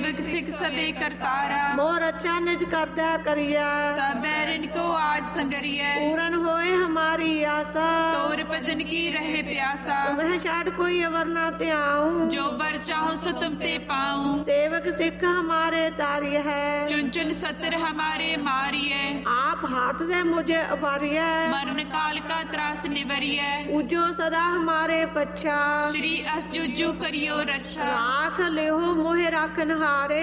सेवक सिख सबे करतारा। मोर अच्छा निज करदा करिया, सब बैरन को आज संगरिया। पूरन होए हमारी आशा, तोर भजन की रहे प्यासा। तुम्हें छाड़ कोई अवर ना त्याऊं, जो बर चाहूं सो तुम ते पाऊं। सेवक सिख हमारे तारिय है, चुन चुन सत्र हमारे मारिए। आप हाथ दे मुझे उबारिय, मरण काल का त्रास निवरिए। उजो सदा हमारे पच्छा, श्री अस जुजू करियो रक्षा। राख लिहो मोहे राखन हारे।